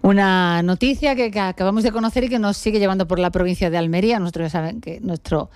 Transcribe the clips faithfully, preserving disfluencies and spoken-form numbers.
Una noticia que, que acabamos de conocer y que nos sigue llevando por la provincia de Almería. Nosotros ya saben que nuestro,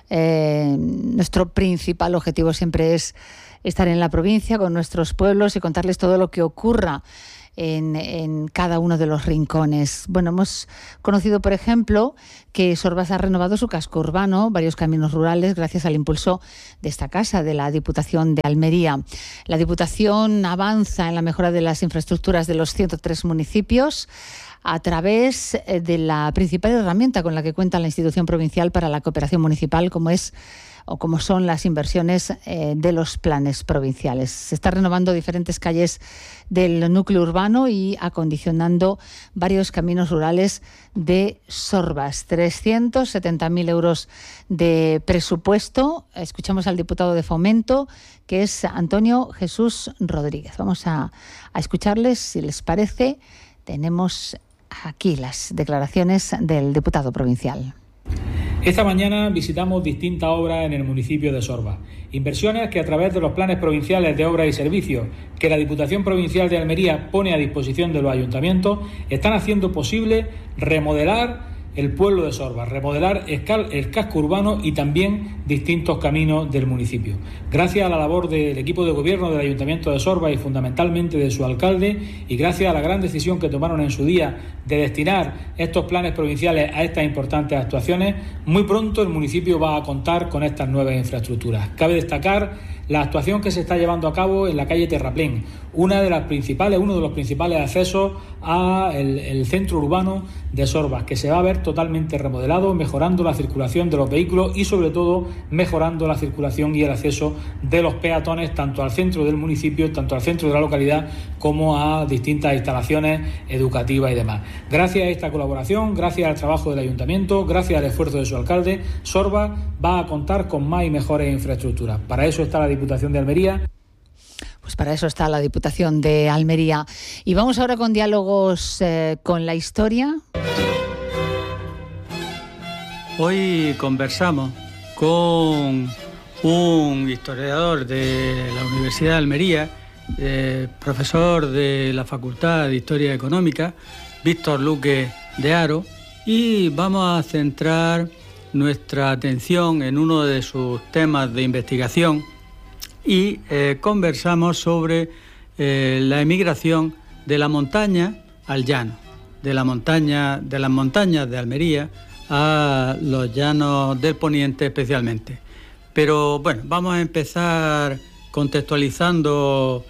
eh, nuestro principal objetivo siempre es estar en la provincia con nuestros pueblos y contarles todo lo que ocurra en, en cada uno de los rincones. Bueno, hemos conocido, por ejemplo, que Sorbas ha renovado su casco urbano, varios caminos rurales, gracias al impulso de esta casa, de la Diputación de Almería. La Diputación avanza en la mejora de las infraestructuras de los ciento tres municipios a través de la principal herramienta con la que cuenta la institución provincial para la cooperación municipal, como es o como son las inversiones eh, de los planes provinciales. Se está renovando diferentes calles del núcleo urbano y acondicionando varios caminos rurales de Sorbas. trescientos setenta mil euros de presupuesto. Escuchamos al diputado de Fomento, que es Antonio Jesús Rodríguez. Vamos a, a escucharles, si les parece. Tenemos aquí las declaraciones del diputado provincial. Esta mañana visitamos distintas obras en el municipio de Sorbas. Inversiones que a través de los planes provinciales de obras y servicios que la Diputación Provincial de Almería pone a disposición de los ayuntamientos están haciendo posible remodelar el pueblo de Sorbas, remodelar el casco urbano y también distintos caminos del municipio. Gracias a la labor del equipo de gobierno del Ayuntamiento de Sorbas y fundamentalmente de su alcalde, y gracias a la gran decisión que tomaron en su día de destinar estos planes provinciales a estas importantes actuaciones, muy pronto el municipio va a contar con estas nuevas infraestructuras. Cabe destacar la actuación que se está llevando a cabo en la calle Terraplén, una de las principales, uno de los principales accesos al el centro urbano de Sorbas, que se va a ver totalmente remodelado, mejorando la circulación de los vehículos y sobre todo mejorando la circulación y el acceso de los peatones tanto al centro del municipio, tanto al centro de la localidad, como a distintas instalaciones educativas y demás. Gracias a esta colaboración, gracias al trabajo del ayuntamiento, gracias al esfuerzo de su alcalde, Sorbas va a contar con más y mejores infraestructuras. Para eso está la Diputación de Almería. Pues para eso está la Diputación de Almería. Y vamos ahora con diálogos eh, con la historia. Hoy conversamos con un historiador de la Universidad de Almería, eh, profesor de la Facultad de Historia Económica, Víctor Luque de Haro, y vamos a centrar nuestra atención en uno de sus temas de investigación y eh, conversamos sobre eh, la emigración de la montaña al llano, de la montaña, de las montañas de Almería a los llanos del Poniente especialmente. Pero bueno, vamos a empezar contextualizando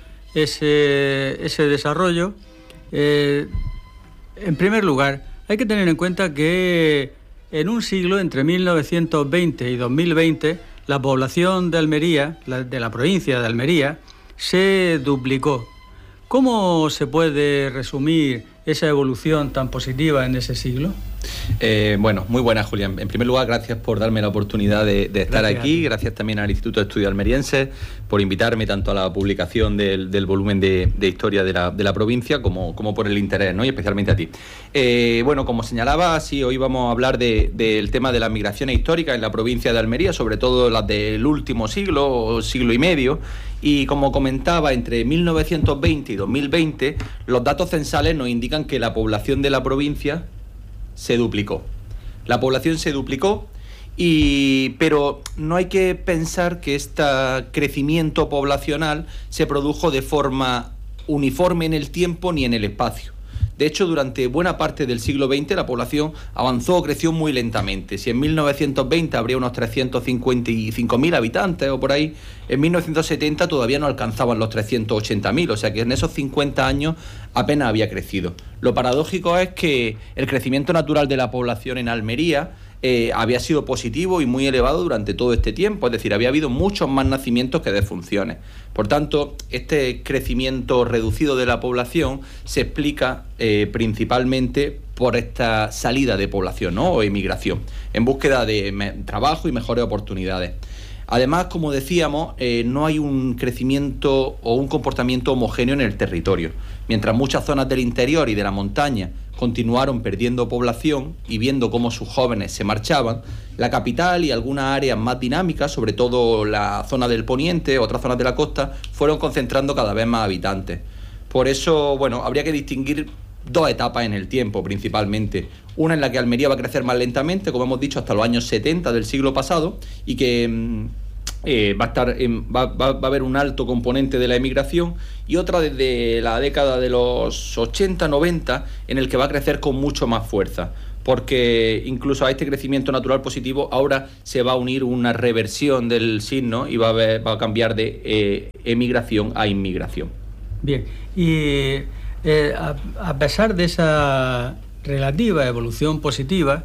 ese, ese desarrollo. Eh, en primer lugar, hay que tener en cuenta que en un siglo, entre mil novecientos veinte y dos mil veinte, la población de Almería, la, de la provincia de Almería, se duplicó. ¿Cómo se puede resumir esa evolución tan positiva en ese siglo? Eh, bueno, muy buenas, Julián. En primer lugar, gracias por darme la oportunidad de, de estar gracias aquí. Gracias también al Instituto de Estudios Almerienses por invitarme tanto a la publicación del, del volumen de, de historia de la, de la provincia como, como por el interés, ¿no? Y especialmente a ti. Eh, bueno, como señalaba, sí, hoy vamos a hablar de, del tema de las migraciones históricas en la provincia de Almería, sobre todo las del último siglo o siglo y medio. Y como comentaba, entre mil novecientos veinte y dos mil veinte, los datos censales nos indican que la población de la provincia se duplicó. La población se duplicó, y, pero no hay que pensar que este crecimiento poblacional se produjo de forma uniforme en el tiempo ni en el espacio. De hecho, durante buena parte del siglo veinte la población avanzó o creció muy lentamente. Si en mil novecientos veinte habría unos trescientos cincuenta y cinco mil habitantes o por ahí, en mil novecientos setenta todavía no alcanzaban los trescientos ochenta mil, o sea que en esos cincuenta años apenas había crecido. Lo paradójico es que el crecimiento natural de la población en Almería eh, había sido positivo y muy elevado durante todo este tiempo, es decir, había habido muchos más nacimientos que defunciones. Por tanto, este crecimiento reducido de la población se explica eh, principalmente por esta salida de población, ¿no? O emigración, en búsqueda de me- trabajo y mejores oportunidades. Además, como decíamos, eh, no hay un crecimiento o un comportamiento homogéneo en el territorio. Mientras muchas zonas del interior y de la montaña continuaron perdiendo población y viendo cómo sus jóvenes se marchaban, la capital y algunas áreas más dinámicas, sobre todo la zona del poniente, otras zonas de la costa, fueron concentrando cada vez más habitantes. Por eso, bueno, habría que distinguir dos etapas en el tiempo principalmente. Una en la que Almería va a crecer más lentamente, como hemos dicho, hasta los años setenta del siglo pasado, y que eh, va a estar en, va, va, va a haber un alto componente de la emigración, y otra desde la década de los ochenta noventa, en el que va a crecer con mucho más fuerza, porque incluso a este crecimiento natural positivo ahora se va a unir una reversión del signo y va a, haber, va a cambiar de eh, emigración a inmigración. Bien, y eh, a, a pesar de esa relativa evolución positiva,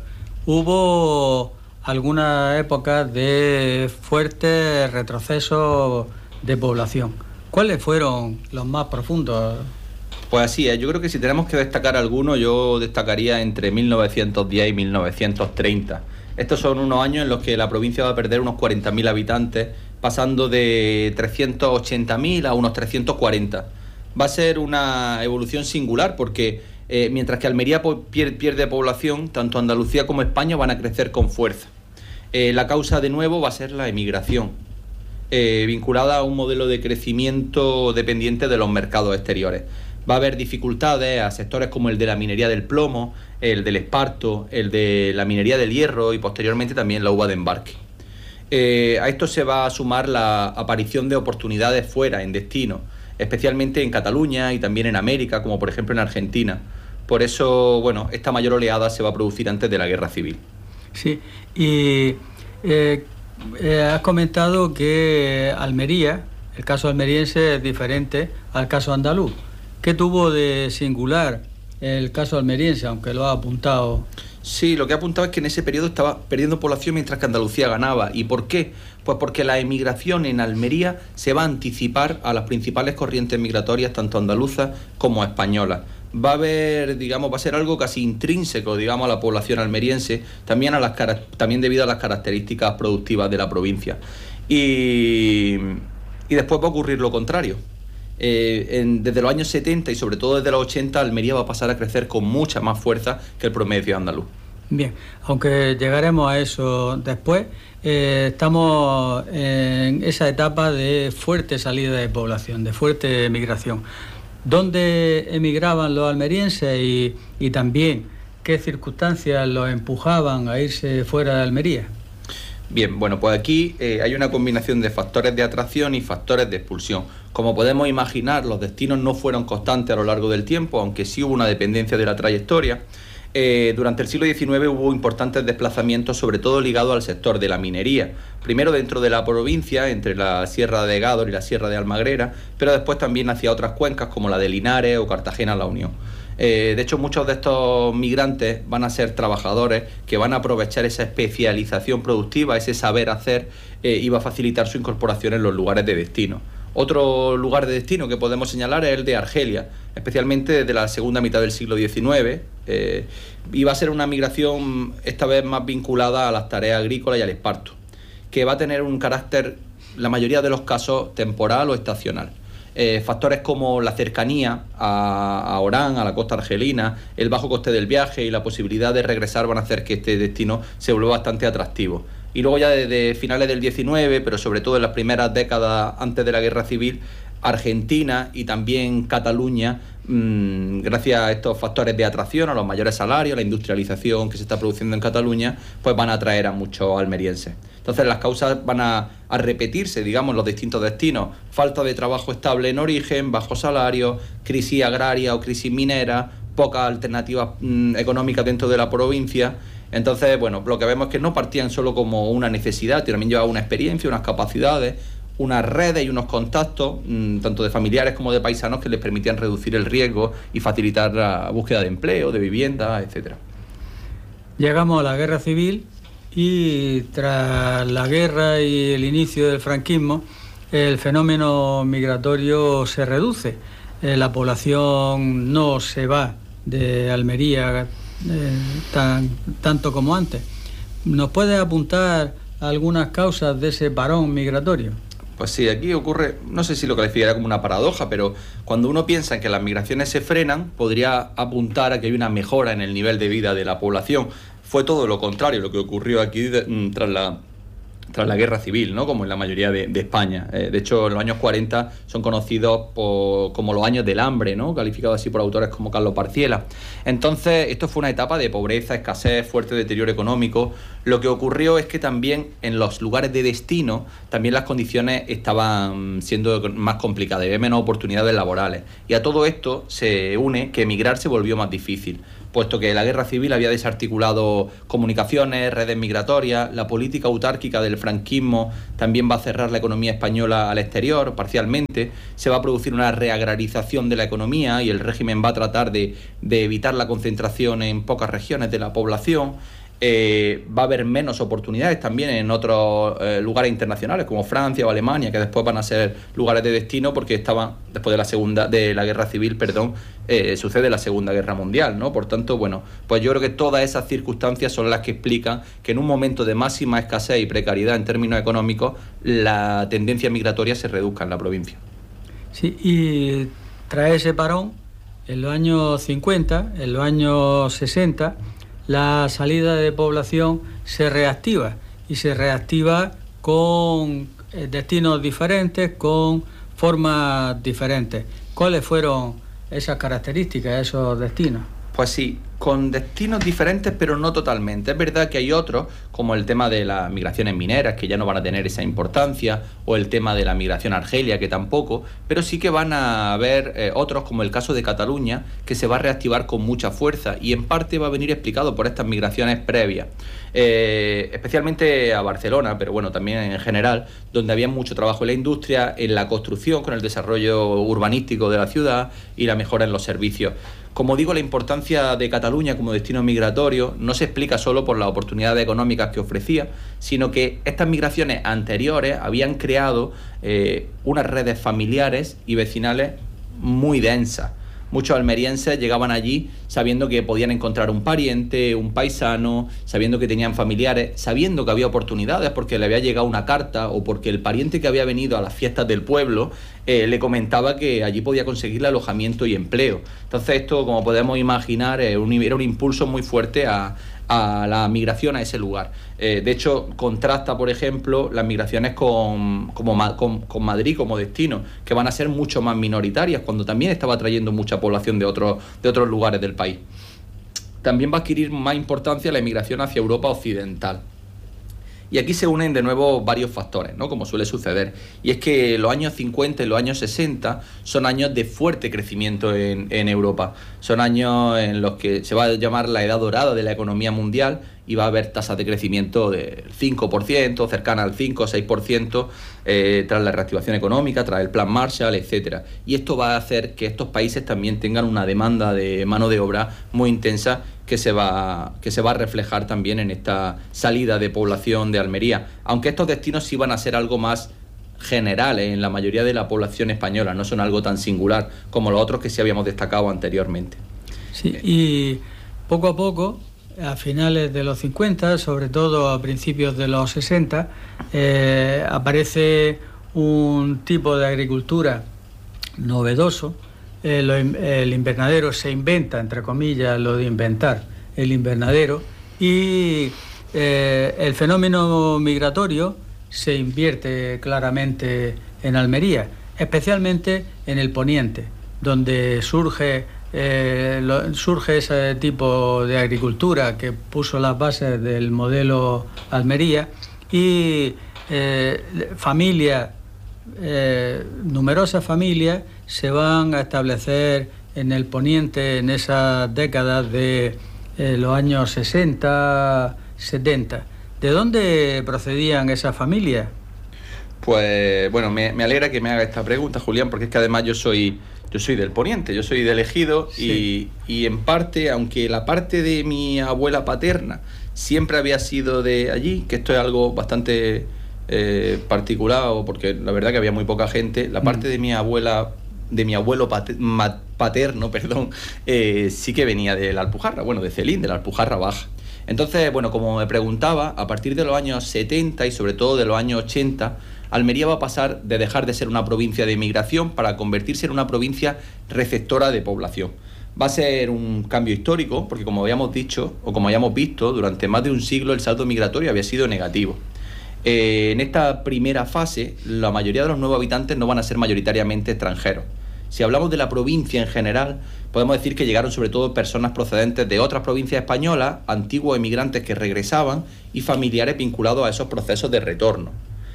hubo algunas épocas de fuertes retrocesos de población. ¿Cuáles fueron los más profundos? Pues así es, yo creo que si tenemos que destacar alguno, yo destacaría entre mil novecientos diez y mil novecientos treinta. Estos son unos años en los que la provincia va a perder unos cuarenta mil habitantes, pasando de trescientos ochenta mil a unos trescientos cuarenta. Va a ser una evolución singular porque eh, mientras que Almería pierde población, tanto Andalucía como España van a crecer con fuerza. Eh, la causa de nuevo va a ser la emigración, eh, vinculada a un modelo de crecimiento dependiente de los mercados exteriores. Va a haber dificultades a sectores como el de la minería del plomo, el del esparto, el de la minería del hierro y posteriormente también la uva de embarque. Eh, a esto se va a sumar la aparición de oportunidades fuera, en destino, especialmente en Cataluña y también en América, como por ejemplo en Argentina. Por eso, bueno, esta mayor oleada se va a producir antes de la guerra civil. Sí, y eh, eh, has comentado que Almería, el caso almeriense es diferente al caso andaluz. ¿Qué tuvo de singular el caso almeriense, aunque lo ha apuntado? Sí, lo que ha apuntado es que en ese periodo estaba perdiendo población mientras que Andalucía ganaba. ¿Y por qué? Pues porque la emigración en Almería se va a anticipar a las principales corrientes migratorias, tanto andaluzas como españolas. Va a haber, digamos, va a ser algo casi intrínseco, digamos, a la población almeriense, también, a las, también debido a las características productivas de la provincia. Y, y después va a ocurrir lo contrario. Eh, en, desde los años setenta y sobre todo desde los ochenta, Almería va a pasar a crecer con mucha más fuerza que el promedio andaluz. Bien, aunque llegaremos a eso después, eh, estamos en esa etapa de fuerte salida de población, de fuerte migración. ¿Dónde emigraban los almerienses y, y también qué circunstancias los empujaban a irse fuera de Almería? Bien, bueno, pues aquí eh, hay una combinación de factores de atracción y factores de expulsión. Como podemos imaginar, los destinos no fueron constantes a lo largo del tiempo, aunque sí hubo una dependencia de la trayectoria. Eh, durante el siglo diecinueve hubo importantes desplazamientos, sobre todo ligados al sector de la minería. Primero dentro de la provincia, entre la Sierra de Gádor y la Sierra de Almagrera, pero después también hacia otras cuencas como la de Linares o Cartagena-La Unión. Eh, de hecho, muchos de estos migrantes van a ser trabajadores que van a aprovechar esa especialización productiva, ese saber hacer, eh, y va a facilitar su incorporación en los lugares de destino. Otro lugar de destino que podemos señalar es el de Argelia, especialmente desde la segunda mitad del siglo diecinueve, eh, y va a ser una migración esta vez más vinculada a las tareas agrícolas y al esparto, que va a tener un carácter, la mayoría de los casos, temporal o estacional. Eh, factores como la cercanía a, a Orán, a la costa argelina, el bajo coste del viaje y la posibilidad de regresar van a hacer que este destino se vuelva bastante atractivo. Y luego ya desde finales del diecinueve, pero sobre todo en las primeras décadas antes de la guerra civil, Argentina y también Cataluña, mmm, gracias a estos factores de atracción, a los mayores salarios, a la industrialización que se está produciendo en Cataluña, pues van a atraer a muchos almerienses. Entonces las causas van a, a repetirse, digamos, en los distintos destinos. Falta de trabajo estable en origen, bajo salario, crisis agraria o crisis minera, pocas alternativas mmm, económicas dentro de la provincia. Entonces, bueno, lo que vemos es que no partían solo como una necesidad, también llevaban una experiencia, unas capacidades, unas redes y unos contactos, mmm, tanto de familiares como de paisanos, que les permitían reducir el riesgo y facilitar la búsqueda de empleo, de vivienda, etcétera. Llegamos a la guerra civil y tras la guerra y el inicio del franquismo, el fenómeno migratorio se reduce. Eh, la población no se va de Almería eh, tan, tanto como antes. ¿Nos puedes apuntar algunas causas de ese parón migratorio? Pues sí, aquí ocurre, no sé si lo calificaría como una paradoja, pero cuando uno piensa en que las migraciones se frenan, podría apuntar a que hay una mejora en el nivel de vida de la población. Fue todo lo contrario lo que ocurrió aquí de, tras la tras la guerra civil, ¿no? Como en la mayoría de, de España. Eh, de hecho, los años cuarenta son conocidos por, como los años del hambre, ¿no? Calificados así por autores como Carlos Parciela. Entonces, esto fue una etapa de pobreza, escasez, fuerte deterioro económico. Lo que ocurrió es que también en los lugares de destino, también las condiciones estaban siendo más complicadas, había menos oportunidades laborales. Y a todo esto se une que emigrar se volvió más difícil, puesto que la guerra civil había desarticulado comunicaciones, redes migratorias, la política autárquica del franquismo también va a cerrar la economía española al exterior, parcialmente, se va a producir una reagrarización de la economía y el régimen va a tratar de, de evitar la concentración en pocas regiones de la población. Eh, va a haber menos oportunidades también en otros eh, lugares internacionales como Francia o Alemania, que después van a ser lugares de destino porque estaban después de la segunda de la guerra civil, perdón, eh, sucede la Segunda Guerra Mundial, ¿no? Por tanto, bueno, pues yo creo que todas esas circunstancias son las que explican que en un momento de máxima escasez y precariedad en términos económicos la tendencia migratoria se reduzca en la provincia. Sí, y tras ese parón, en los años cincuenta, en los años sesenta, la salida de población se reactiva y se reactiva con destinos diferentes, con formas diferentes. ¿Cuáles fueron esas características, esos destinos? Pues sí, con destinos diferentes, pero no totalmente. Es verdad que hay otros, como el tema de las migraciones mineras, que ya no van a tener esa importancia, o el tema de la migración a Argelia, que tampoco, pero sí que van a haber eh, otros, como el caso de Cataluña, que se va a reactivar con mucha fuerza, y en parte va a venir explicado por estas migraciones previas, eh, especialmente a Barcelona, pero bueno, también en general, donde había mucho trabajo en la industria, en la construcción, con el desarrollo urbanístico de la ciudad, y la mejora en los servicios. Como digo, la importancia de Cataluña como destino migratorio no se explica solo por las oportunidades económicas que ofrecía, sino que estas migraciones anteriores habían creado eh, unas redes familiares y vecinales muy densas. Muchos almerienses llegaban allí sabiendo que podían encontrar un pariente, un paisano, sabiendo que tenían familiares, sabiendo que había oportunidades porque le había llegado una carta o porque el pariente que había venido a las fiestas del pueblo eh, le comentaba que allí podía conseguirle alojamiento y empleo. Entonces esto, como podemos imaginar, eh, un, era un impulso muy fuerte a, a la migración a ese lugar. Eh, de hecho, contrasta, por ejemplo, las migraciones con, como, con, con Madrid como destino, que van a ser mucho más minoritarias, cuando también estaba trayendo mucha población de otros, de otros lugares del país. También va a adquirir más importancia la emigración hacia Europa occidental. Y aquí se unen de nuevo varios factores, ¿no? Como suele suceder. Y es que los años cincuenta y los años sesenta son años de fuerte crecimiento en, en Europa. Son años en los que se va a llamar la edad dorada de la economía mundial y va a haber tasas de crecimiento del cinco por ciento, cercana al cinco o seis por ciento, eh, tras la reactivación económica, tras el Plan Marshall, etcétera. Y esto va a hacer que estos países también tengan una demanda de mano de obra muy intensa que se va, que se va a reflejar también en esta salida de población de Almería. Aunque estos destinos sí van a ser algo más generales en la mayoría de la población española, no son algo tan singular como los otros que sí habíamos destacado anteriormente. Sí, y poco a poco, a finales de los cincuenta, sobre todo a principios de los sesenta, eh, aparece un tipo de agricultura novedoso. Eh, lo, el invernadero se inventa, entre comillas, lo de inventar el invernadero, y eh, el fenómeno migratorio se invierte claramente en Almería, especialmente en el poniente, donde surge Eh, lo, surge ese tipo de agricultura que puso las bases del modelo Almería, y eh, familias, eh, numerosas familias se van a establecer en el poniente en esas décadas de eh, los años sesenta, setenta. ¿De dónde procedían esas familias? Pues bueno, me, me alegra que me haga esta pregunta, Julián, porque es que además yo soy Yo soy del Poniente, yo soy del Ejido, sí. y, y en parte, aunque la parte de mi abuela paterna siempre había sido de allí, que esto es algo bastante eh, particular, porque la verdad que había muy poca gente, la parte mm. de mi abuela, de mi abuelo paterno, paterno perdón, eh, sí que venía de la Alpujarra, bueno, de Celín, de la Alpujarra Baja. Entonces, bueno, como me preguntaba, a partir de los años setenta y sobre todo de los años ochenta, Almería va a pasar de dejar de ser una provincia de migración para convertirse en una provincia receptora de población. Va a ser un cambio histórico, porque como habíamos dicho, o como habíamos visto, durante más de un siglo el saldo migratorio había sido negativo. Eh, en esta primera fase, la mayoría de los nuevos habitantes no van a ser mayoritariamente extranjeros. Si hablamos de la provincia en general, podemos decir que llegaron sobre todo personas procedentes de otras provincias españolas, antiguos emigrantes que regresaban y familiares vinculados a esos procesos de retorno.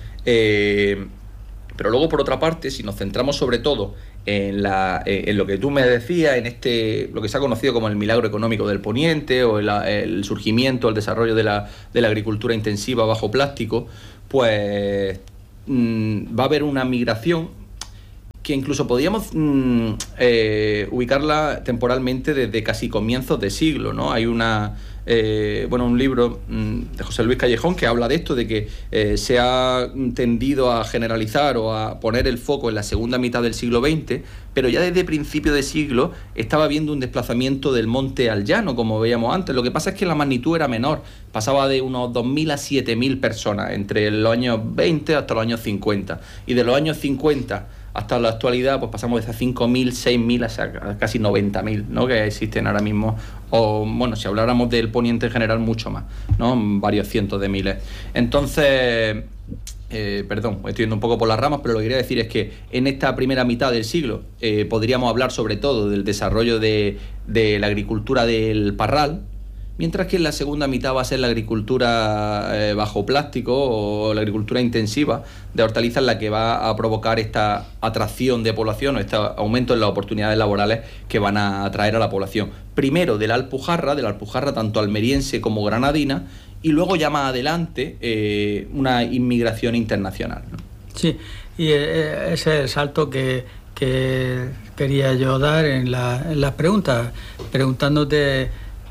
Eh, pero luego, por otra parte, si nos centramos sobre todo en, la, en lo que tú me decías, en este lo que se ha conocido como el milagro económico del Poniente, o el, el surgimiento, el desarrollo de la, de la agricultura intensiva bajo plástico, pues mmm, va a haber una migración que incluso podríamos mmm, eh, ubicarla temporalmente desde casi comienzos de siglo, ¿no? Hay una eh, bueno un libro mmm, de José Luis Callejón que habla de esto, de que eh, se ha tendido a generalizar o a poner el foco en la segunda mitad del siglo veinte, pero ya desde principio de siglo estaba habiendo un desplazamiento del monte al llano, como veíamos antes. Lo que pasa es que la magnitud era menor, pasaba de unos dos mil a siete mil personas entre los años veinte hasta los años cincuenta, y de los años cincuenta hasta la actualidad pues pasamos de esas cinco mil, seis mil a casi noventa mil, ¿no?, que existen ahora mismo, o bueno, si habláramos del Poniente en general, mucho más, ¿no?, varios cientos de miles. Entonces, eh, perdón, estoy yendo un poco por las ramas, pero lo que quería decir es que en esta primera mitad del siglo eh, podríamos hablar sobre todo del desarrollo de, de la agricultura del parral, mientras que en la segunda mitad va a ser la agricultura eh, bajo plástico, o la agricultura intensiva de hortalizas, la que va a provocar esta atracción de población, o este aumento en las oportunidades laborales que van a atraer a la población. Primero de la Alpujarra, de la Alpujarra tanto almeriense como granadina, y luego ya más adelante eh, una inmigración internacional, ¿no? Sí, y ese es el salto que, que quería yo dar en, la, en las preguntas, preguntándote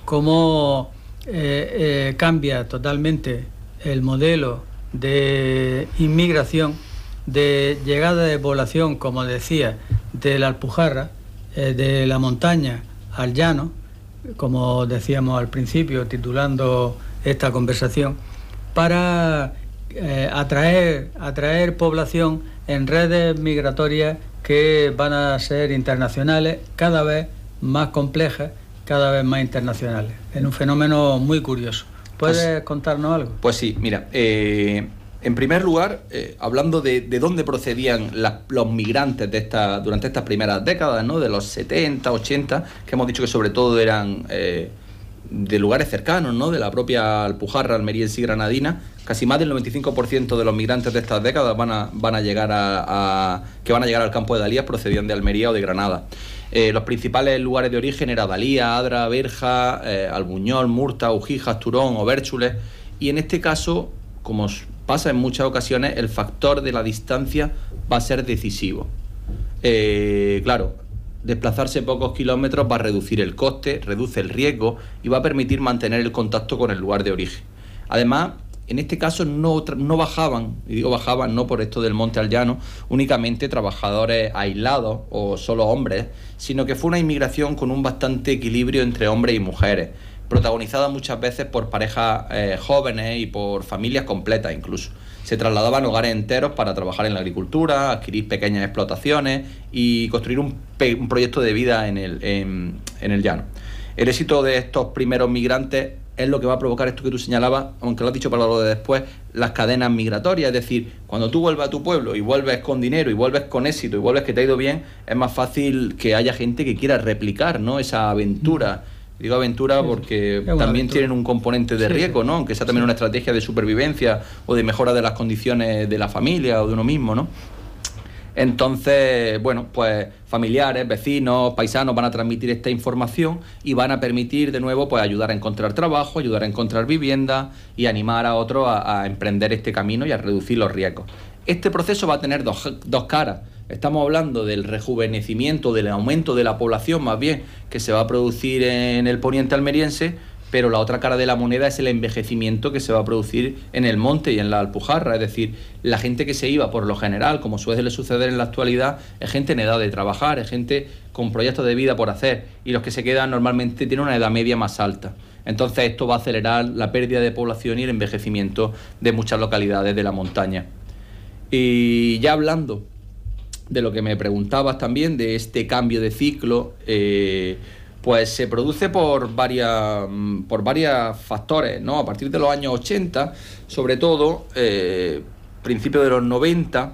cómo eh, eh, cambia totalmente el modelo de inmigración, de llegada de población, como decía, de la Alpujarra, eh, de la montaña al llano, como decíamos al principio, titulando esta conversación, para eh, atraer, atraer población en redes migratorias que van a ser internacionales, cada vez más complejas, cada vez más internacionales, en un fenómeno muy curioso. ¿Puedes pues, contarnos algo? Pues sí, mira, eh, en primer lugar, eh, hablando de, de dónde procedían la, los migrantes de esta, durante estas primeras décadas, ¿no?, de los setenta, ochenta, que hemos dicho que sobre todo eran eh, de lugares cercanos, ¿no?, de la propia Alpujarra, almeriense y granadina. Casi más del noventa y cinco por ciento de los migrantes de estas décadas van a, van a llegar a, a que van a llegar al campo de Dalías procedían de Almería o de Granada. Eh, los principales lugares de origen eran Dalías, Adra, Berja, eh, Albuñol, Murta, Ujijas, Turón o Bérchules, y en este caso, como pasa en muchas ocasiones, el factor de la distancia va a ser decisivo. Eh, claro, desplazarse pocos kilómetros va a reducir el coste, reduce el riesgo y va a permitir mantener el contacto con el lugar de origen. Además, en este caso no, no bajaban, y digo bajaban no por esto del monte al llano, únicamente trabajadores aislados o solo hombres, sino que fue una inmigración con un bastante equilibrio entre hombres y mujeres, protagonizada muchas veces por parejas eh, jóvenes y por familias completas incluso. Se trasladaban hogares enteros para trabajar en la agricultura, adquirir pequeñas explotaciones y construir un, un proyecto de vida en el, en, en el llano. El éxito de estos primeros migrantes es lo que va a provocar esto que tú señalabas, aunque lo has dicho para lo de después, las cadenas migratorias. Es decir, cuando tú vuelves a tu pueblo y vuelves con dinero y vuelves con éxito y vuelves que te ha ido bien, es más fácil que haya gente que quiera replicar, ¿no?, esa aventura. Digo aventura porque también aventura. Tienen un componente de riesgo, ¿no?, aunque sea también sí. una estrategia de supervivencia o de mejora de las condiciones de la familia o de uno mismo, ¿no? Entonces, bueno, pues familiares, vecinos, paisanos van a transmitir esta información y van a permitir de nuevo pues ayudar a encontrar trabajo, ayudar a encontrar vivienda y animar a otros a, a emprender este camino y a reducir los riesgos. Este proceso va a tener dos, dos caras. Estamos hablando del rejuvenecimiento, del aumento de la población más bien, que se va a producir en el poniente almeriense, pero la otra cara de la moneda es el envejecimiento que se va a producir en el monte y en la Alpujarra. Es decir, la gente que se iba, por lo general, como suele suceder en la actualidad, es gente en edad de trabajar, es gente con proyectos de vida por hacer, y los que se quedan normalmente tienen una edad media más alta. Entonces esto va a acelerar la pérdida de población y el envejecimiento de muchas localidades de la montaña. Y ya hablando de lo que me preguntabas también, de este cambio de ciclo, eh, Pues se produce por varias por varios factores, ¿no? A partir de los años ochenta, sobre todo, eh, principios de los noventa,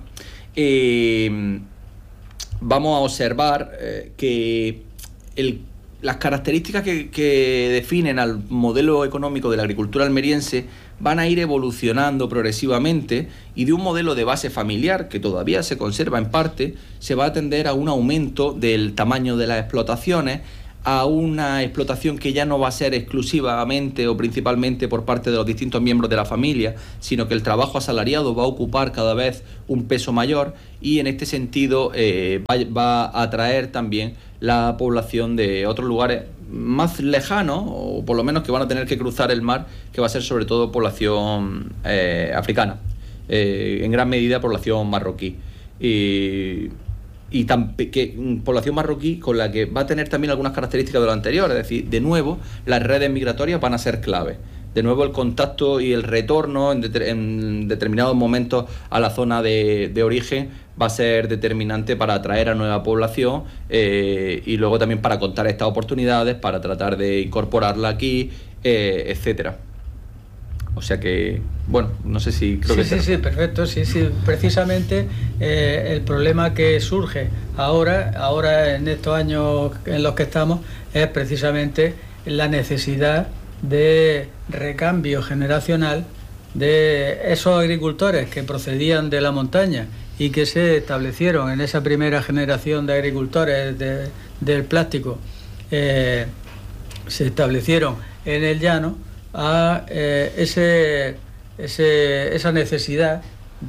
eh, vamos a observar eh, que el, las características que, que definen al modelo económico de la agricultura almeriense van a ir evolucionando progresivamente, y de un modelo de base familiar que todavía se conserva en parte, se va a tender a un aumento del tamaño de las explotaciones, a una explotación que ya no va a ser exclusivamente o principalmente por parte de los distintos miembros de la familia, sino que el trabajo asalariado va a ocupar cada vez un peso mayor, y en este sentido eh, va, va a atraer también la población de otros lugares más lejanos, o por lo menos que van a tener que cruzar el mar, que va a ser sobre todo población eh, africana, eh, en gran medida población marroquí. Y... y tan que, población marroquí con la que va a tener también algunas características de lo anterior, es decir, de nuevo las redes migratorias van a ser clave. De nuevo el contacto y el retorno en, de, en determinados momentos a la zona de, de origen va a ser determinante para atraer a nueva población, eh, y luego también para contar estas oportunidades, para tratar de incorporarla aquí, eh, etcétera. O sea que, bueno, no sé si creo sí, que... Sí, sí, perfecto, sí, sí. Precisamente eh, el problema que surge ahora, ahora en estos años en los que estamos, es precisamente la necesidad de recambio generacional de esos agricultores que procedían de la montaña y que se establecieron en esa primera generación de agricultores de, del plástico, eh, se establecieron en el llano, a eh, ese, ese, esa necesidad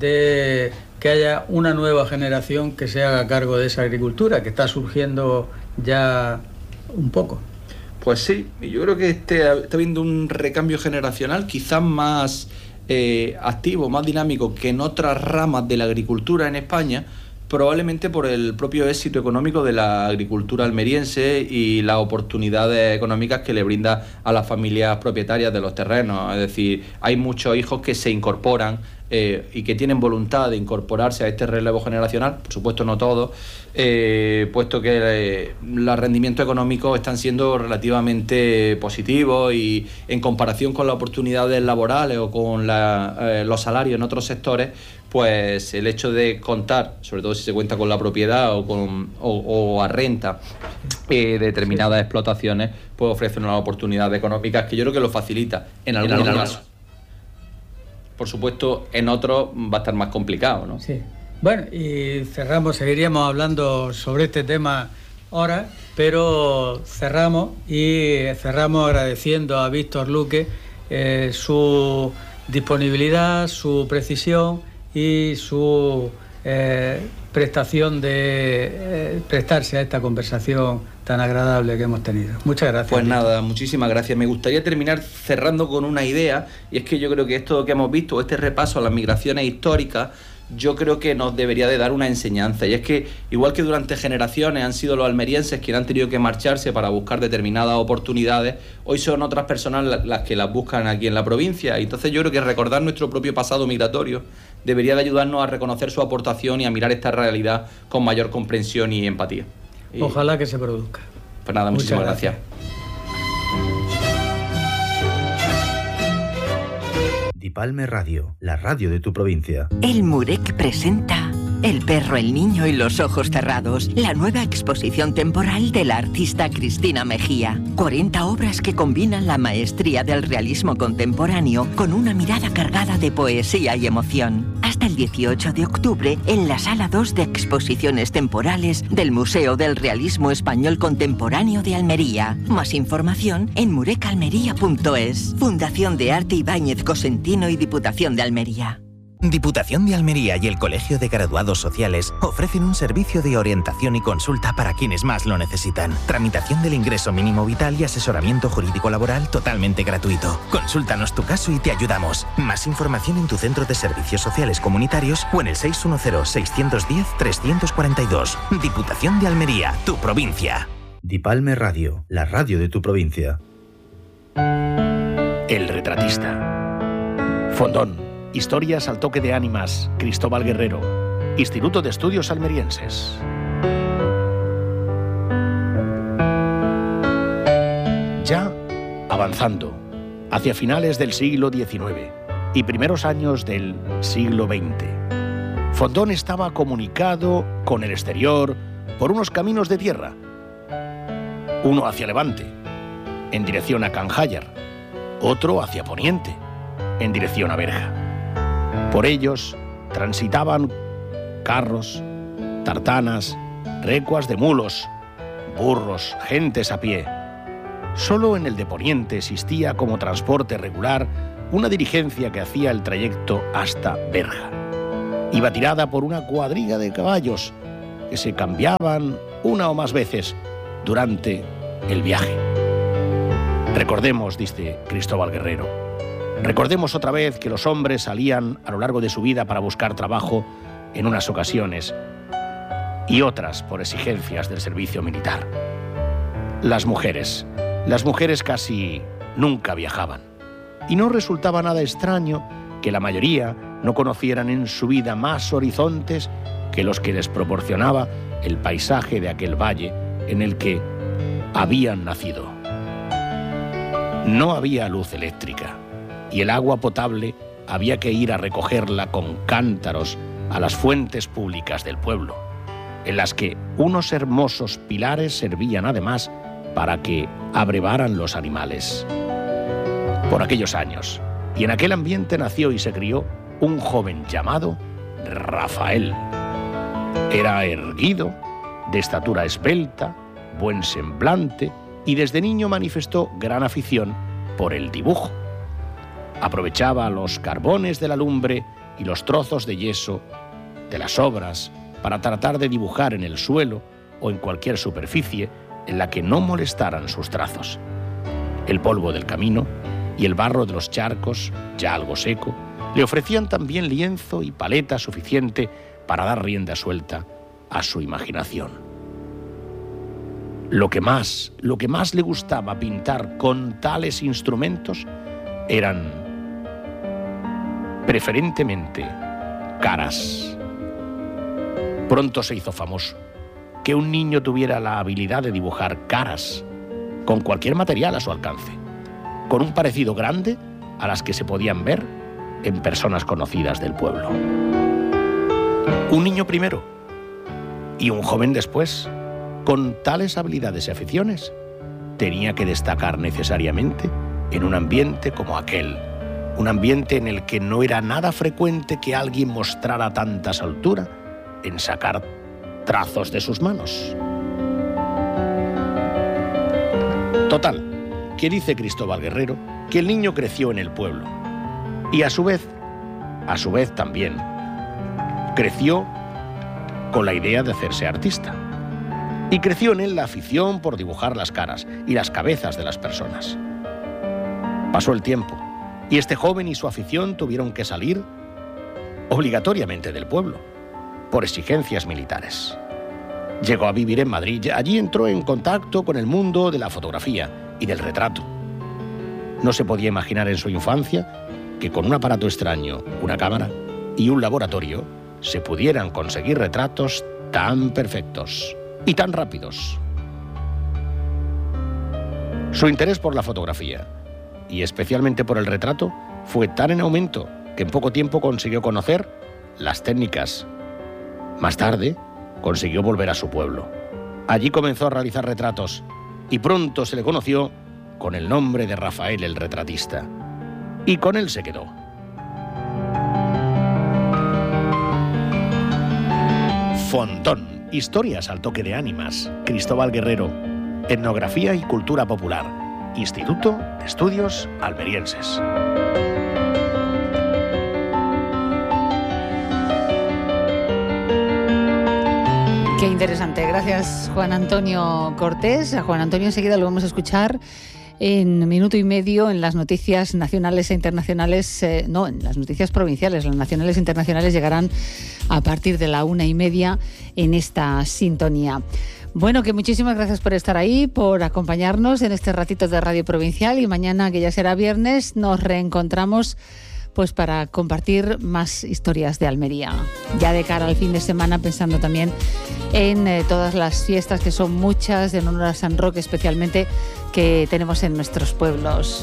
de que haya una nueva generación que se haga cargo de esa agricultura, que está surgiendo ya un poco. Pues sí, yo creo que este, está habiendo un recambio generacional quizás más eh, activo, más dinámico que en otras ramas de la agricultura en España, probablemente por el propio éxito económico de la agricultura almeriense y las oportunidades económicas que le brinda a las familias propietarias de los terrenos. Es decir, hay muchos hijos que se incorporan eh, y que tienen voluntad de incorporarse a este relevo generacional, por supuesto no todos, eh, puesto que eh, los rendimientos económicos están siendo relativamente positivos, y en comparación con las oportunidades laborales o con la, eh, los salarios en otros sectores, pues el hecho de contar, sobre todo si se cuenta con la propiedad o, con, o, o a renta, eh, determinadas sí. explotaciones, pues ofrecen unas oportunidades económicas que yo creo que lo facilita en algunos casos. Por supuesto, en otros va a estar más complicado, ¿no? Sí. Bueno, y cerramos, seguiríamos hablando sobre este tema ahora, pero cerramos y cerramos agradeciendo a Víctor Luque eh, su disponibilidad, su precisión y su eh, prestación de eh, prestarse a esta conversación tan agradable que hemos tenido. Muchas gracias. Pues nada, muchísimas gracias. Me gustaría terminar cerrando con una idea, y es que yo creo que esto que hemos visto, este repaso a las migraciones históricas, yo creo que nos debería de dar una enseñanza, y es que igual que durante generaciones han sido los almerienses quienes han tenido que marcharse para buscar determinadas oportunidades, hoy son otras personas las que las buscan aquí en la provincia, y entonces yo creo que recordar nuestro propio pasado migratorio debería de ayudarnos a reconocer su aportación y a mirar esta realidad con mayor comprensión y empatía. Y ojalá que se produzca. Pues nada, muchísimas gracias. Dipalme Radio, la radio de tu provincia. El Murec presenta El perro, el niño y los ojos cerrados, la nueva exposición temporal de la artista Cristina Mejía. cuarenta obras que combinan la maestría del realismo contemporáneo con una mirada cargada de poesía y emoción. Hasta el dieciocho de octubre en la Sala dos de Exposiciones Temporales del Museo del Realismo Español Contemporáneo de Almería. Más información en murecalmería punto es. Fundación de Arte Ibáñez Cosentino y Diputación de Almería. Diputación de Almería y el Colegio de Graduados Sociales ofrecen un servicio de orientación y consulta para quienes más lo necesitan. Tramitación del ingreso mínimo vital y asesoramiento jurídico laboral totalmente gratuito. Consúltanos tu caso y te ayudamos. Más información en tu centro de servicios sociales comunitarios o en el seis uno cero, seis uno cero, tres cuatro dos. Diputación de Almería, tu provincia. Dipalme Radio, la radio de tu provincia. El retratista. Fondón. Historias al toque de ánimas, Cristóbal Guerrero. Instituto de Estudios Almerienses. Ya avanzando hacia finales del siglo diecinueve y primeros años del siglo veinte, Fondón estaba comunicado con el exterior por unos caminos de tierra, uno hacia levante, en dirección a Canjayar, otro hacia poniente, en dirección a Berja. Por ellos transitaban carros, tartanas, recuas de mulos, burros, gentes a pie. Solo en el de poniente existía como transporte regular una diligencia que hacía el trayecto hasta Berja. Iba tirada por una cuadriga de caballos que se cambiaban una o más veces durante el viaje. Recordemos, dice Cristóbal Guerrero, recordemos otra vez que los hombres salían a lo largo de su vida para buscar trabajo en unas ocasiones y otras por exigencias del servicio militar. Las mujeres, las mujeres casi nunca viajaban, y no resultaba nada extraño que la mayoría no conocieran en su vida más horizontes que los que les proporcionaba el paisaje de aquel valle en el que habían nacido. No había luz eléctrica y el agua potable había que ir a recogerla con cántaros a las fuentes públicas del pueblo, en las que unos hermosos pilares servían además para que abrevaran los animales. Por aquellos años, y en aquel ambiente nació y se crió un joven llamado Rafael. Era erguido, de estatura esbelta, buen semblante, y desde niño manifestó gran afición por el dibujo. Aprovechaba los carbones de la lumbre y los trozos de yeso de las obras para tratar de dibujar en el suelo o en cualquier superficie en la que no molestaran sus trazos. El polvo del camino y el barro de los charcos, ya algo seco, le ofrecían también lienzo y paleta suficiente para dar rienda suelta a su imaginación. Lo que más, lo que más le gustaba pintar con tales instrumentos eran preferentemente caras. Pronto se hizo famoso que un niño tuviera la habilidad de dibujar caras con cualquier material a su alcance, con un parecido grande a las que se podían ver en personas conocidas del pueblo. Un niño primero y un joven después, con tales habilidades y aficiones, tenía que destacar necesariamente en un ambiente como aquel, un ambiente en el que no era nada frecuente que alguien mostrara tanta soltura en sacar trazos de sus manos. Total, que dice Cristóbal Guerrero que el niño creció en el pueblo y a su vez, a su vez también, creció con la idea de hacerse artista. Y creció en él la afición por dibujar las caras y las cabezas de las personas. Pasó el tiempo y este joven y su afición tuvieron que salir obligatoriamente del pueblo por exigencias militares. Llegó a vivir en Madrid. Allí entró en contacto con el mundo de la fotografía y del retrato. No se podía imaginar en su infancia que con un aparato extraño, una cámara y un laboratorio se pudieran conseguir retratos tan perfectos y tan rápidos. Su interés por la fotografía, y especialmente por el retrato, fue tan en aumento que en poco tiempo consiguió conocer las técnicas. Más tarde, consiguió volver a su pueblo. Allí comenzó a realizar retratos y pronto se le conoció con el nombre de Rafael el retratista. Y con él se quedó. Fondón. Historias al toque de ánimas. Cristóbal Guerrero. Etnografía y cultura popular. Instituto de Estudios Almerienses. Qué interesante. Gracias, Juan Antonio Cortés. A Juan Antonio enseguida lo vamos a escuchar en minuto y medio en las noticias nacionales e internacionales, eh, no, en las noticias provinciales. Las nacionales e internacionales llegarán a partir de la una y media en esta sintonía. Bueno, que muchísimas gracias por estar ahí, por acompañarnos en este ratito de Radio Provincial, y mañana, que ya será viernes, nos reencontramos pues para compartir más historias de Almería. Ya de cara al fin de semana, pensando también en eh, todas las fiestas, que son muchas, en honor a San Roque especialmente, que tenemos en nuestros pueblos.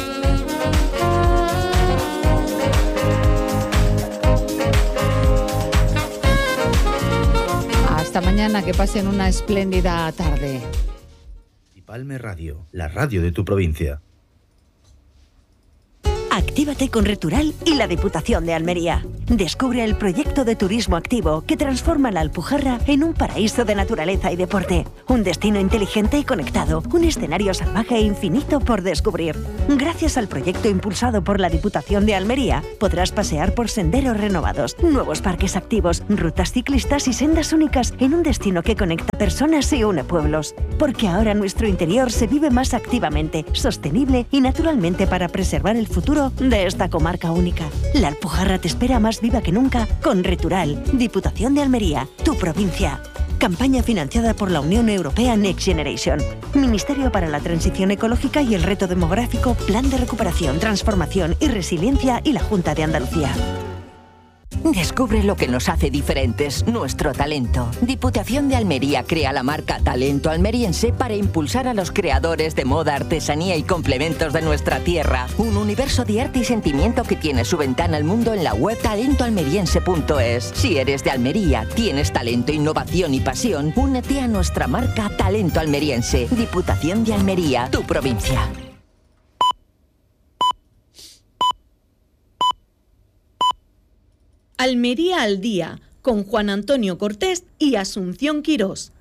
Hasta mañana, que pasen una espléndida tarde. Palme Radio, la radio de tu provincia. Actívate con Retural y la Diputación de Almería. Descubre el proyecto de turismo activo que transforma la Alpujarra en un paraíso de naturaleza y deporte. Un destino inteligente y conectado. Un escenario salvaje e infinito por descubrir. Gracias al proyecto impulsado por la Diputación de Almería, podrás pasear por senderos renovados, nuevos parques activos, rutas ciclistas y sendas únicas en un destino que conecta personas y une pueblos. Porque ahora nuestro interior se vive más activamente, sostenible y naturalmente para preservar el futuro de esta comarca única. La Alpujarra te espera más viva que nunca con Retural, Diputación de Almería, tu provincia. Campaña financiada por la Unión Europea Next Generation. Ministerio para la Transición Ecológica y el Reto Demográfico, Plan de Recuperación, Transformación y Resiliencia y la Junta de Andalucía. Descubre lo que nos hace diferentes, nuestro talento. Diputación de Almería crea la marca Talento Almeriense para impulsar a los creadores de moda, artesanía y complementos de nuestra tierra. Un universo de arte y sentimiento que tiene su ventana al mundo en la web talento almeriense punto es. Si eres de Almería, tienes talento, innovación y pasión, únete a nuestra marca Talento Almeriense. Diputación de Almería, tu provincia. Almería al día, con Juan Antonio Cortés y Asunción Quirós.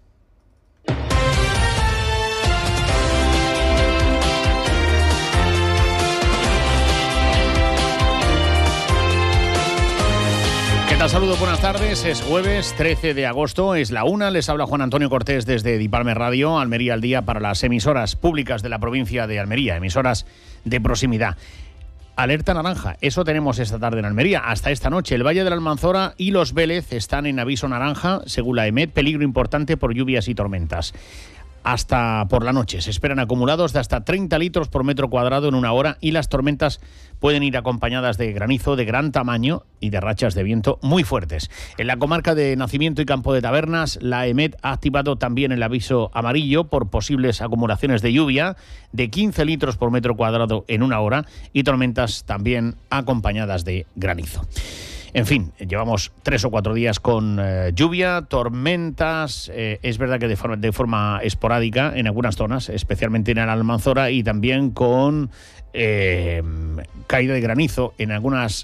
¿Qué tal? Saludos, buenas tardes. Es jueves trece de agosto, es la una. Les habla Juan Antonio Cortés desde Dipalme Radio, Almería al día para las emisoras públicas de la provincia de Almería, emisoras de proximidad. Alerta naranja, eso tenemos esta tarde en Almería. Hasta esta noche, el Valle de la Almanzora y Los Vélez están en aviso naranja, según la EMET, peligro importante por lluvias y tormentas. Hasta por la noche se esperan acumulados de hasta treinta litros por metro cuadrado en una hora y las tormentas pueden ir acompañadas de granizo de gran tamaño y de rachas de viento muy fuertes. En la comarca de Nacimiento y Campo de Tabernas, la EMET ha activado también el aviso amarillo por posibles acumulaciones de lluvia de quince litros por metro cuadrado en una hora y tormentas también acompañadas de granizo. En fin, llevamos tres o cuatro días con eh, lluvia, tormentas, eh, es verdad que de forma, de forma esporádica en algunas zonas, especialmente en la Almanzora, y también con eh, caída de granizo en algunas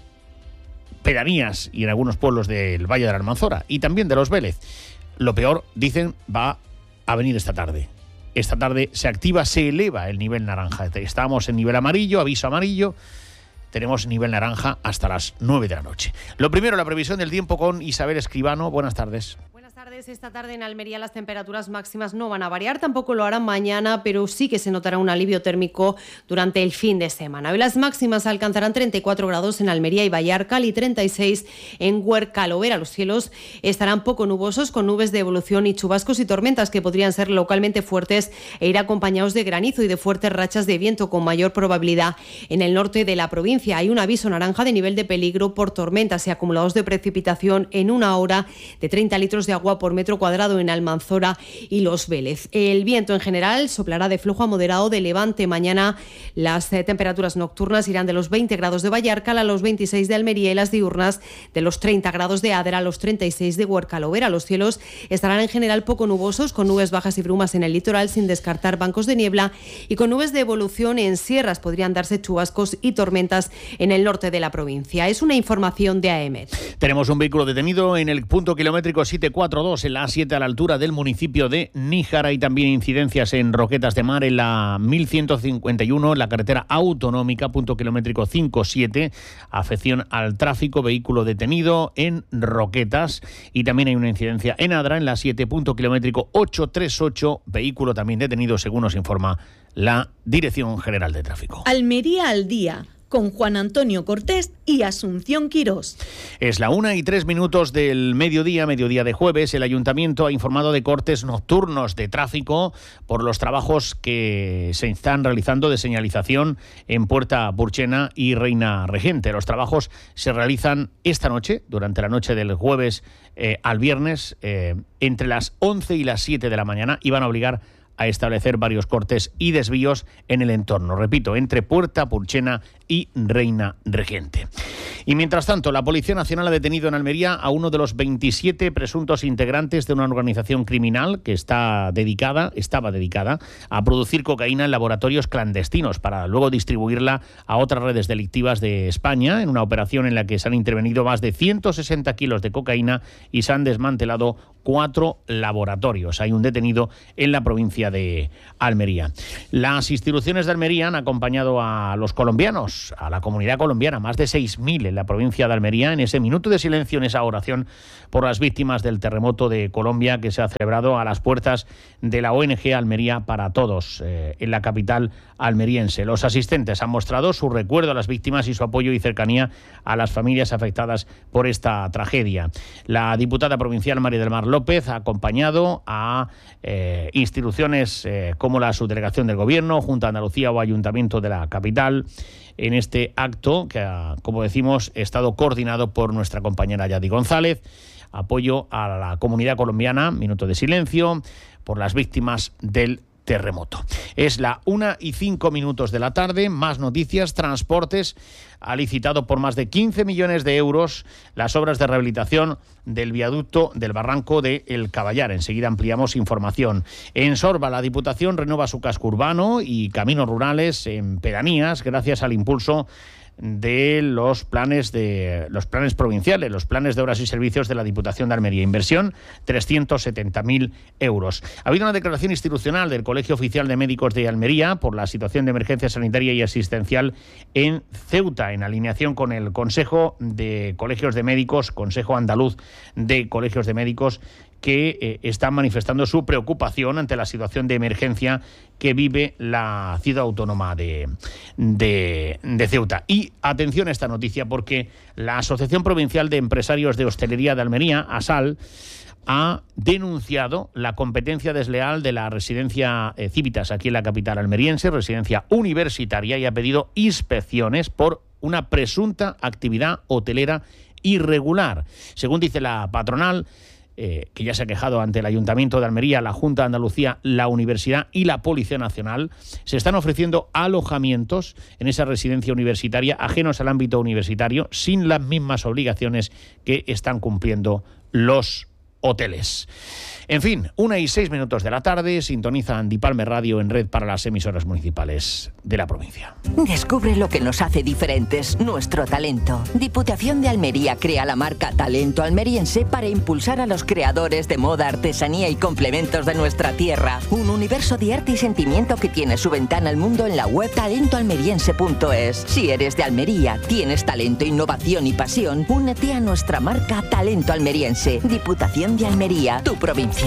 pedanías y en algunos pueblos del Valle de la Almanzora y también de Los Vélez. Lo peor, dicen, va a venir esta tarde. Esta tarde se activa, se eleva el nivel naranja. Estábamos en nivel amarillo, aviso amarillo. Tenemos nivel naranja hasta las nueve de la noche. Lo primero, la previsión del tiempo con Isabel Escribano. Buenas tardes. Buenas tardes. Esta tarde en Almería las temperaturas máximas no van a variar, tampoco lo harán mañana, pero sí que se notará un alivio térmico durante el fin de semana. Hoy las máximas alcanzarán treinta y cuatro grados en Almería y Vallarcal y treinta y seis en Huerca-Lovera. Los cielos estarán poco nubosos, con nubes de evolución y chubascos y tormentas que podrían ser localmente fuertes e ir acompañados de granizo y de fuertes rachas de viento con mayor probabilidad en el norte de la provincia. Hay un aviso naranja de nivel de peligro por tormentas y acumulados de precipitación en una hora de treinta litros de agua por metro cuadrado en Almanzora y Los Vélez. El viento en general soplará de flojo a moderado de levante. Mañana las eh, temperaturas nocturnas irán de los veinte grados de Vallarcal a los veintiséis de Almería y las diurnas de los treinta grados de Adra a los treinta y seis de Huerca-Lovera. Los cielos estarán en general poco nubosos, con nubes bajas y brumas en el litoral, sin descartar bancos de niebla, y con nubes de evolución en sierras. Podrían darse chubascos y tormentas en el norte de la provincia. Es una información de A E M E T. Tenemos un vehículo detenido en el punto kilométrico setecientos cuarenta y dos en la A siete a la altura del municipio de Níjar. Hay también incidencias en Roquetas de Mar en la mil ciento cincuenta y uno, en la carretera autonómica, punto kilométrico cincuenta y siete, afección al tráfico, vehículo detenido en Roquetas. Y también hay una incidencia en Adra en la siete, punto kilométrico ochocientos treinta y ocho, vehículo también detenido según nos informa la Dirección General de Tráfico. Almería al día, con Juan Antonio Cortés y Asunción Quirós. Es la una y tres minutos del mediodía, mediodía de jueves. El Ayuntamiento ha informado de cortes nocturnos de tráfico por los trabajos que se están realizando de señalización en Puerta Purchena y Reina Regente. Los trabajos se realizan esta noche, durante la noche del jueves eh, al viernes, eh, entre las once y las siete de la mañana, y van a obligar a establecer varios cortes y desvíos en el entorno. Repito, entre Puerta Purchena y Reina Regente. Y mientras tanto, la Policía Nacional ha detenido en Almería a uno de los veintisiete presuntos integrantes de una organización criminal que está dedicada, estaba dedicada a producir cocaína en laboratorios clandestinos para luego distribuirla a otras redes delictivas de España, en una operación en la que se han intervenido más de ciento sesenta kilos de cocaína y se han desmantelado cuatro laboratorios. Hay un detenido en la provincia de Almería. Las instituciones de Almería han acompañado a los colombianos, a la comunidad colombiana, más de seis mil en la provincia de Almería, en ese minuto de silencio, en esa oración por las víctimas del terremoto de Colombia que se ha celebrado a las puertas de la O N G Almería para Todos, eh, en la capital almeriense. Los asistentes han mostrado su recuerdo a las víctimas y su apoyo y cercanía a las familias afectadas por esta tragedia. La diputada provincial María del Mar López ha acompañado a eh, instituciones eh, como la Subdelegación del Gobierno, Junta de Andalucía o Ayuntamiento de la capital en este acto que, como decimos, ha estado coordinado por nuestra compañera Yadi González. Apoyo a la comunidad colombiana, minuto de silencio por las víctimas del terremoto. Es la una y cinco minutos de la tarde. Más noticias. Transportes ha licitado por más de quince millones de euros las obras de rehabilitación del viaducto del barranco de El Caballar. Enseguida ampliamos información. En Sorba, la Diputación renueva su casco urbano y caminos rurales en pedanías gracias al impulso de los planes de los planes provinciales, los planes de obras y servicios de la Diputación de Almería. Inversión trescientos setenta mil euros. Ha habido una declaración institucional del Colegio Oficial de Médicos de Almería por la situación de emergencia sanitaria y asistencial en Ceuta, en alineación con el Consejo de Colegios de Médicos, Consejo Andaluz de Colegios de Médicos, que eh, están manifestando su preocupación ante la situación de emergencia que vive la ciudad autónoma de, de, de Ceuta. Y atención a esta noticia, porque la Asociación Provincial de Empresarios de Hostelería de Almería, ASAL, ha denunciado la competencia desleal de la residencia eh, Civitas aquí en la capital almeriense, residencia universitaria, y ha pedido inspecciones por una presunta actividad hotelera irregular. Según dice la patronal, Eh, que ya se ha quejado ante el Ayuntamiento de Almería, la Junta de Andalucía, la Universidad y la Policía Nacional, se están ofreciendo alojamientos en esa residencia universitaria ajenos al ámbito universitario, sin las mismas obligaciones que están cumpliendo los hoteles. En fin, una y seis minutos de la tarde, sintoniza Andipalme Radio en red para las emisoras municipales de la provincia. Descubre lo que nos hace diferentes, nuestro talento. Diputación de Almería crea la marca Talento Almeriense para impulsar a los creadores de moda, artesanía y complementos de nuestra tierra. Un universo de arte y sentimiento que tiene su ventana al mundo en la web talento almeriense punto es. Si eres de Almería, tienes talento, innovación y pasión, únete a nuestra marca Talento Almeriense. Diputación de Almería, tu provincia.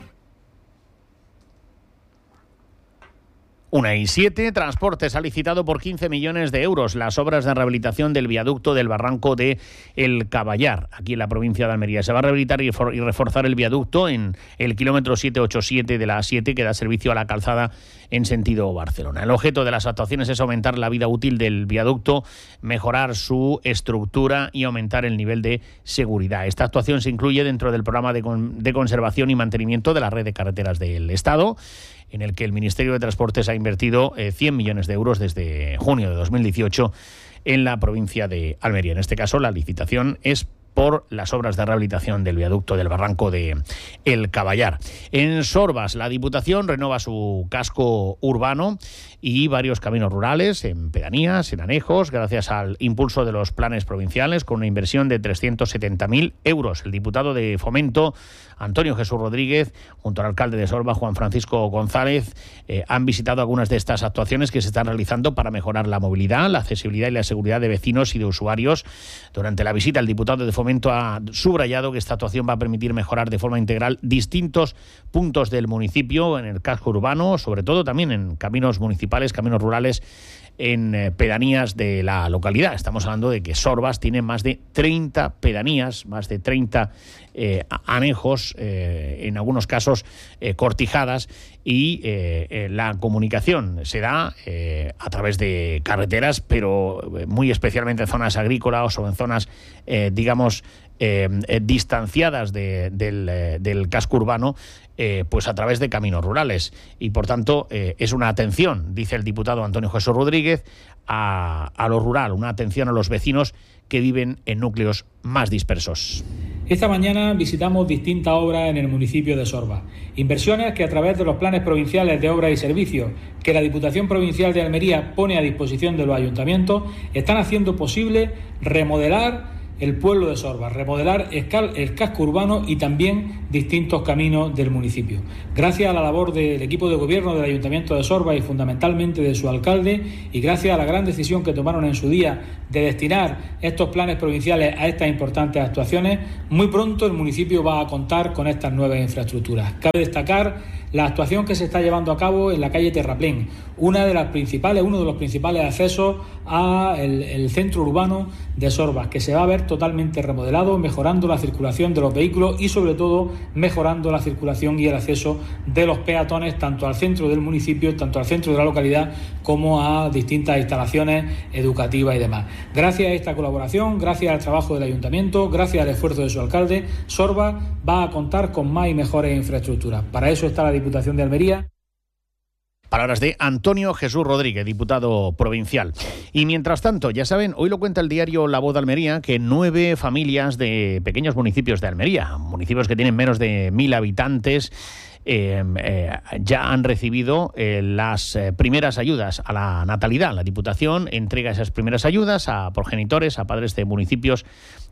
Una y siete, Transportes ha licitado por quince millones de euros las obras de rehabilitación del viaducto del barranco de El Caballar, aquí en la provincia de Almería. Se va a rehabilitar y reforzar el viaducto en el kilómetro setecientos ochenta y siete de la A siete, que da servicio a la calzada en sentido Barcelona. El objeto de las actuaciones es aumentar la vida útil del viaducto, mejorar su estructura y aumentar el nivel de seguridad. Esta actuación se incluye dentro del programa de, con, de conservación y mantenimiento de la red de carreteras del Estado, en el que el Ministerio de Transportes ha invertido eh, cien millones de euros desde junio de dos mil dieciocho en la provincia de Almería. En este caso, la licitación es por las obras de rehabilitación del viaducto del barranco de El Caballar. En Sorbas, la Diputación renueva su casco urbano y varios caminos rurales en pedanías, en anejos, gracias al impulso de los planes provinciales, con una inversión de trescientos setenta mil euros. El diputado de Fomento, Antonio Jesús Rodríguez, junto al alcalde de Sorba, Juan Francisco González, eh, han visitado algunas de estas actuaciones que se están realizando para mejorar la movilidad, la accesibilidad y la seguridad de vecinos y de usuarios. Durante la visita, el diputado de Fomento ha subrayado que esta actuación va a permitir mejorar de forma integral distintos puntos del municipio en el casco urbano, sobre todo también en caminos municipales, caminos rurales, en eh, pedanías de la localidad. Estamos hablando de que Sorbas tiene más de treinta pedanías, más de treinta eh, anejos, eh, en algunos casos eh, cortijadas, y eh, eh, la comunicación se da eh, a través de carreteras, pero muy especialmente en zonas agrícolas o en zonas, eh, digamos, eh, eh, distanciadas de, del, eh, del casco urbano, eh, pues a través de caminos rurales. Y por tanto eh, es una atención, dice el diputado Antonio Jesús Rodríguez, a, a lo rural, una atención a los vecinos que viven en núcleos más dispersos. Esta mañana visitamos distintas obras en el municipio de Sorba. Inversiones que a través de los planes provinciales de obras y servicios que la Diputación Provincial de Almería pone a disposición de los ayuntamientos están haciendo posible remodelar el pueblo de Sorba, remodelar el casco urbano y también distintos caminos del municipio. Gracias a la labor del equipo de gobierno del Ayuntamiento de Sorba y fundamentalmente de su alcalde, y gracias a la gran decisión que tomaron en su día de destinar estos planes provinciales a estas importantes actuaciones, muy pronto el municipio va a contar con estas nuevas infraestructuras. Cabe destacar la actuación que se está llevando a cabo en la calle Terraplén, una de las principales, uno de los principales accesos al el centro urbano de Sorba, que se va a ver totalmente remodelado, mejorando la circulación de los vehículos y sobre todo mejorando la circulación y el acceso de los peatones tanto al centro del municipio, tanto al centro de la localidad, como a distintas instalaciones educativas y demás. Gracias a esta colaboración, gracias al trabajo del ayuntamiento, gracias al esfuerzo de su alcalde, Sorba va a contar con más y mejores infraestructuras. Para eso está la Diputación de Almería. Palabras de Antonio Jesús Rodríguez, diputado provincial. Y mientras tanto, ya saben, hoy lo cuenta el diario La Voz de Almería, que nueve familias de pequeños municipios de Almería, municipios que tienen menos de mil habitantes, Eh, eh, ya han recibido eh, las eh, primeras ayudas a la natalidad. La Diputación entrega esas primeras ayudas a progenitores, a padres de municipios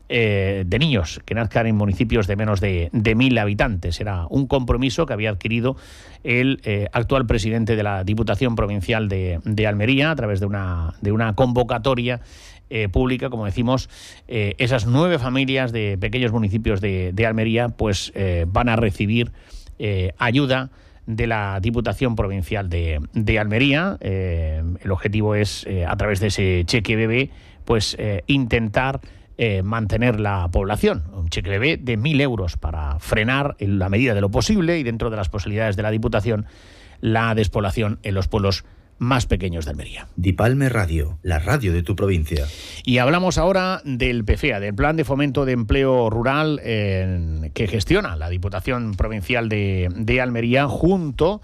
eh, de niños que nazcan en municipios de menos de, de mil habitantes. Era un compromiso que había adquirido el eh, actual presidente de la Diputación Provincial de, de Almería a través de una, de una convocatoria Eh, pública, como decimos. Eh, esas nueve familias de pequeños municipios de, de Almería pues eh, van a recibir eh, ayuda de la Diputación Provincial de, de Almería. Eh, el objetivo es, eh, a través de ese cheque bebé, pues eh, intentar eh, mantener la población. Un cheque bebé de mil euros para frenar, en la medida de lo posible y dentro de las posibilidades de la Diputación, la despoblación en los pueblos más pequeños de Almería. Dipalme Radio, la radio de tu provincia. Y hablamos ahora del P F E A, del Plan de Fomento de Empleo Rural eh, que gestiona la Diputación Provincial de, de Almería junto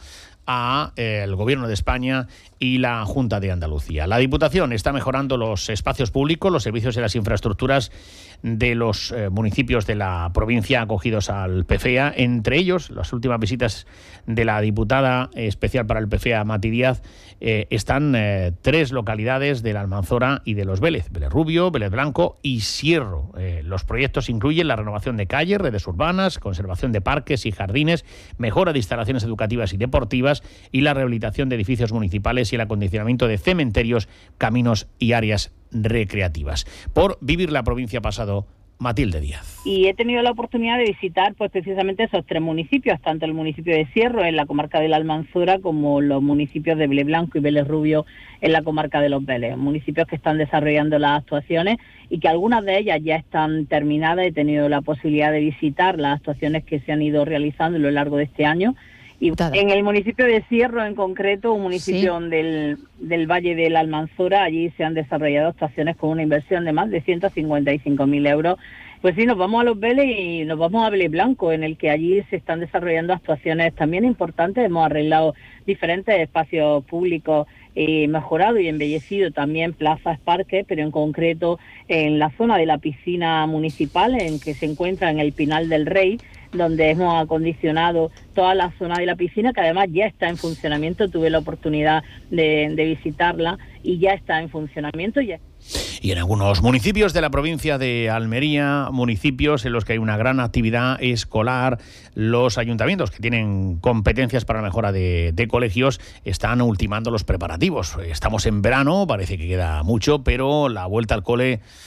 a eh, el Gobierno de España y la Junta de Andalucía. La Diputación está mejorando los espacios públicos, los servicios y las infraestructuras de los eh, municipios de la provincia acogidos al P F E A. Entre ellos, las últimas visitas de la diputada especial para el P F E A, Mati Díaz, eh, están eh, tres localidades de la Almanzora y de los Vélez, Vélez Rubio, Vélez Blanco y Sierro. Eh, los proyectos incluyen la renovación de calles, redes urbanas, conservación de parques y jardines, mejora de instalaciones educativas y deportivas y la rehabilitación de edificios municipales y el acondicionamiento de cementerios, caminos y áreas recreativas. Por Vivir la Provincia pasado, Matilde Díaz. Y he tenido la oportunidad de visitar pues precisamente esos tres municipios, tanto el municipio de Sierro en la comarca de la Almanzora como los municipios de Vélez Blanco y Vélez Rubio en la comarca de los Vélez, municipios que están desarrollando las actuaciones y que algunas de ellas ya están terminadas. He tenido la posibilidad de visitar las actuaciones que se han ido realizando a lo largo de este año. Y en el municipio de Sierro en concreto, un municipio sí. del, del Valle de la Almanzora, allí se han desarrollado actuaciones con una inversión de más de ciento cincuenta y cinco mil euros. Pues sí, nos vamos a los Vélez y nos vamos a Vélez Blanco, en el que allí se están desarrollando actuaciones también importantes. Hemos arreglado diferentes espacios públicos, eh, mejorado y embellecido también plazas, parques, pero en concreto en la zona de la piscina municipal, en que se encuentra en el Pinal del Rey, donde hemos acondicionado toda la zona de la piscina, que además ya está en funcionamiento. Tuve la oportunidad de, de visitarla y ya está en funcionamiento. Ya. Y en algunos municipios de la provincia de Almería, municipios en los que hay una gran actividad escolar, los ayuntamientos que tienen competencias para la mejora de, de colegios están ultimando los preparativos. Estamos en verano, parece que queda mucho, pero la vuelta al cole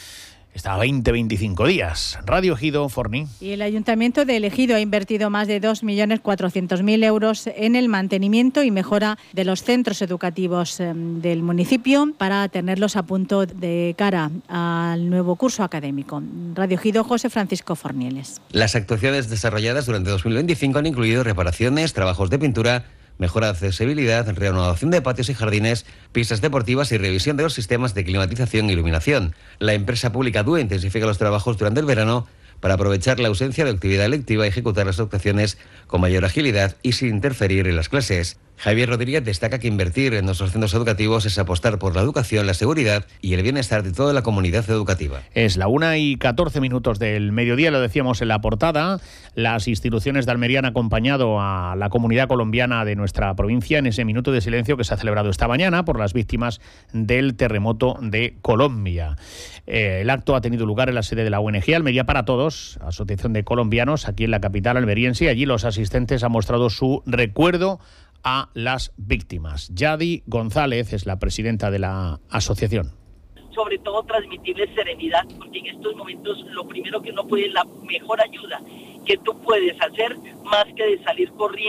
está a veinte a veinticinco días. Radio Ejido, Forni. Y el Ayuntamiento de El Ejido ha invertido más de dos millones cuatrocientos mil euros en el mantenimiento y mejora de los centros educativos eh, del municipio para tenerlos a punto de cara al nuevo curso académico. Radio Ejido, José Francisco Fornieles. Las actuaciones desarrolladas durante dos mil veinticinco han incluido reparaciones, trabajos de pintura, mejora de accesibilidad, renovación de patios y jardines, pistas deportivas y revisión de los sistemas de climatización e iluminación. La empresa pública D U E intensifica los trabajos durante el verano para aprovechar la ausencia de actividad lectiva y ejecutar las actuaciones con mayor agilidad y sin interferir en las clases. Javier Rodríguez destaca que invertir en nuestros centros educativos es apostar por la educación, la seguridad y el bienestar de toda la comunidad educativa. Es la una y catorce minutos del mediodía, lo decíamos en la portada. Las instituciones de Almería han acompañado a la comunidad colombiana de nuestra provincia en ese minuto de silencio que se ha celebrado esta mañana por las víctimas del terremoto de Colombia. Eh, el acto ha tenido lugar en la sede de la O N G Almería para Todos, Asociación de Colombianos, aquí en la capital almeriense, y allí los asistentes han mostrado su recuerdo a las víctimas. Yadi González es la presidenta de la asociación. Sobre todo transmitirles serenidad, porque en estos momentos lo primero que uno puede, la mejor ayuda que tú puedes hacer, más que de salir corriendo